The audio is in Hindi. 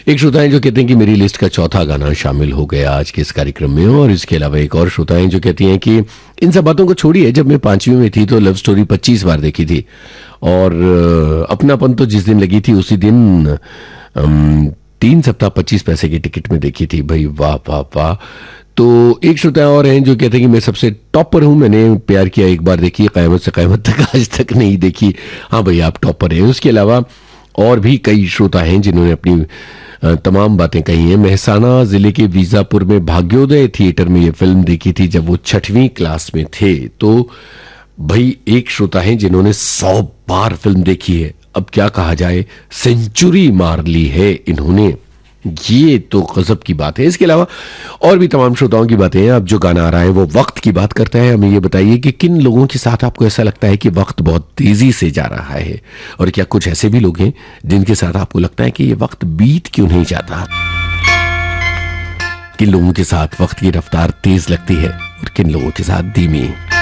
एक श्रोता है जो कहते हैं कि मेरी लिस्ट का चौथा गाना शामिल हो गया आज के इस कार्यक्रम में। और इसके अलावा एक और श्रोता है जो कहती हैं कि इन सब बातों को छोड़िए, जब मैं 5वीं में थी तो लव स्टोरी 25 बार देखी थी, और अपनापन तो जिस दिन लगी थी उसी दिन 3 सप्ताह 25 पैसे की टिकट में देखी थी। भाई वाह वाह वाह। तो एक श्रोता और हैं जो कहते हैं कि मैं सबसे टॉपर हूं, मैंने प्यार किया एक बार देखी, कयामत से कयामत तक आज तक नहीं देखी। हाँ भाई, आप टॉपर हैं। उसके अलावा और भी कई श्रोता हैं जिन्होंने अपनी तमाम बातें कही हैं। मेहसाना जिले के वीजापुर में भाग्योदय थिएटर में ये फिल्म देखी थी जब वो 6वीं क्लास में थे। तो भाई एक श्रोता हैं जिन्होंने 100 बार फिल्म देखी है। अब क्या कहा जाए, सेंचुरी मार ली है इन्होंने। ये तो गजब की बात है। इसके अलावा और भी तमाम श्रोताओं की बातें हैं। अब जो गाना आ रहा है वो वक्त की बात करता है। हमें ये बताइए कि किन लोगों के साथ आपको ऐसा लगता है कि वक्त बहुत तेजी से जा रहा है, और क्या कुछ ऐसे भी लोग हैं जिनके साथ आपको लगता है कि ये वक्त बीत क्यों नहीं जाता। किन लोगों के साथ वक्त की रफ्तार तेज लगती है और किन लोगों के साथ धीमी।